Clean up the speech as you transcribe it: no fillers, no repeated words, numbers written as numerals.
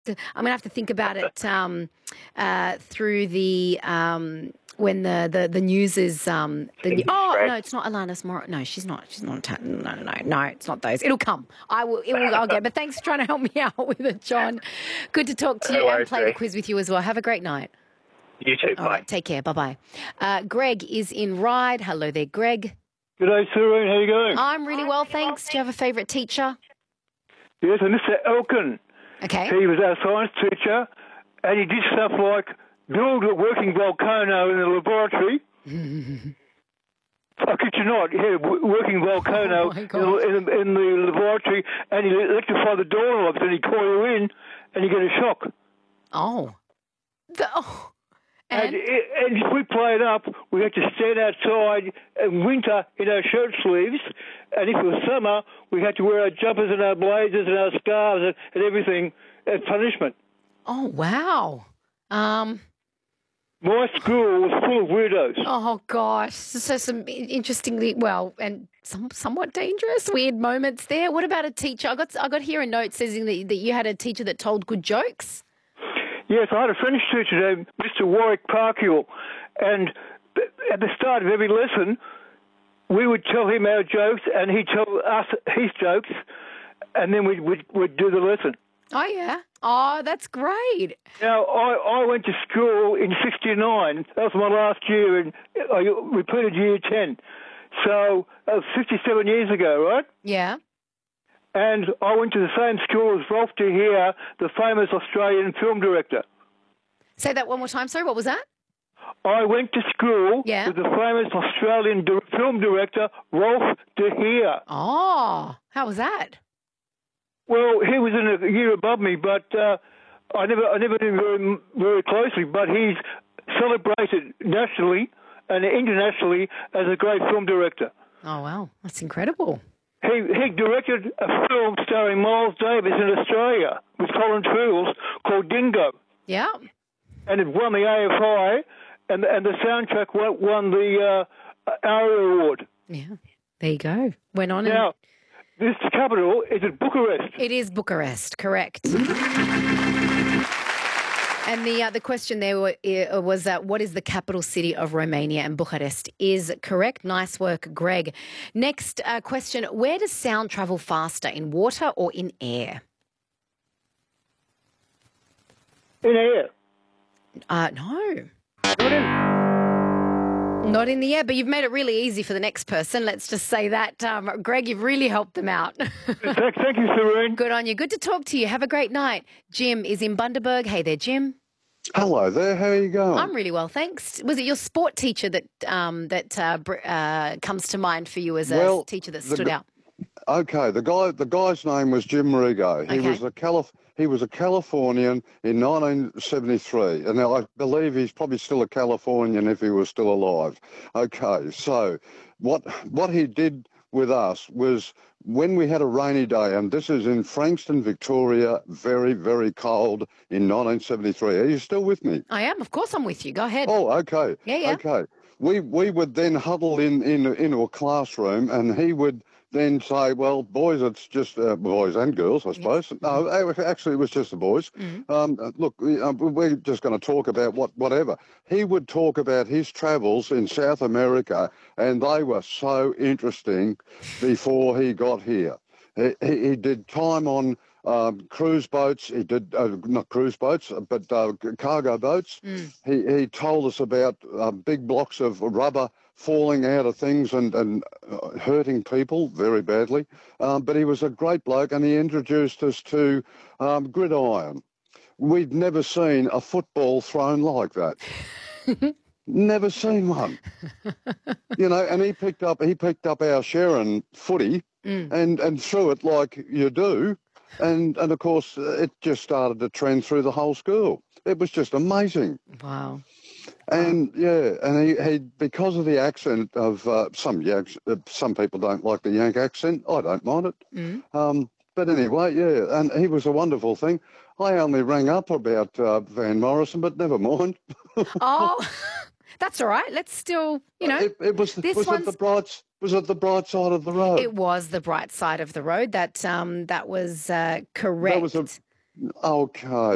I'm going to have to think about it through the when the news is no, it's not Alanis Morissette. No, she's not. She's not. No, it's not those. It'll come. I'll get it. But thanks for trying to help me out with it, John. Good to talk to you and play the quiz with you as well. Have a great night. You too. All right, take care. Bye-bye. Greg is in Ryde. Hello there, Greg. G'day, Serene. How you going? I'm really well, thanks. Do you have a favourite teacher? Yes, and Mr. Elkin. Okay. He was our science teacher, and he did stuff like build a working volcano in the laboratory. I kid you not, yeah, working volcano in the laboratory, and he electrify the doorknobs, and he'd call you in, and you get a shock. Oh. And if we played up, we had to stand outside in winter in our shirt sleeves, and if it was summer, we had to wear our jumpers and our blazers and our scarves and everything as punishment. Oh, wow. My school was full of weirdos. Oh, gosh. So some interestingly, and somewhat dangerous, weird moments there. What about a teacher? I got here a note saying that you had a teacher that told good jokes. Yes, I had a French teacher named Mr. Warwick Parkhill, and at the start of every lesson, we would tell him our jokes, and he'd tell us his jokes, and then we'd do the lesson. Oh, yeah. Oh, that's great. Now, I went to school in 1969. That was my last year, and I repeated year 10. So that was 57 years ago, right? Yeah. And I went to the same school as Rolf de Heer, the famous Australian film director. Say that one more time. Sorry, what was that? I went to school with the famous Australian film director, Rolf de Heer. Oh, how was that? Well, he was in a year above me, but I never knew him very closely, but he's celebrated nationally and internationally as a great film director. Oh, wow. That's incredible. He directed a film starring Miles Davis in Australia with Colin Treels called Dingo. Yeah. And it won the AFI, and the soundtrack won the ARIA Award. Yeah. There you go. Went on. Now, this capital, is it Bucharest? It is Bucharest, correct. And the question there was what is the capital city of Romania? And Bucharest is correct. Nice work, Greg. Next question, where does sound travel faster, in water or in air? In air. No. Not in the air, but you've made it really easy for the next person. Let's just say that. Greg, you've really helped them out. Thank you, Serene. Good on you. Good to talk to you. Have a great night. Jim is in Bundaberg. Hey there, Jim. Hello there. How are you going? I'm really well, thanks. Was it your sport teacher that comes to mind for you as a teacher that stood out? Okay, the guy's name was Jim Marigo. He was a Californian in 1973, and now I believe he's probably still a Californian if he was still alive. Okay, so what he did with us was when we had a rainy day, and this is in Frankston, Victoria, very, very cold in 1973. Are you still with me? I am. Of course I'm with you. Go ahead. Oh, okay. Yeah. Okay. We would then huddle into a classroom, and he would then say, well, boys, it's just boys and girls, I suppose. Yes. No, actually, it was just the boys. Look, we're just going to talk about whatever. He would talk about his travels in South America, and they were so interesting before he got here. He did time on cruise boats. He did not cruise boats, but cargo boats. He told us about big blocks of rubber falling out of things and hurting people very badly. But he was a great bloke, and he introduced us to gridiron. We'd never seen a football thrown like that. Never seen one. And he picked up our Sharon footy and threw it like you do. And of course, it just started to trend through the whole school. It was just amazing. Wow. And he because of the accent of some people don't like the Yank accent. I don't mind it. But anyway, and he was a wonderful thing. I only rang up about Van Morrison, but never mind. Oh, that's all right. Let's still, Was it the bright side of the road? It was the bright side of the road. That was correct. Okay.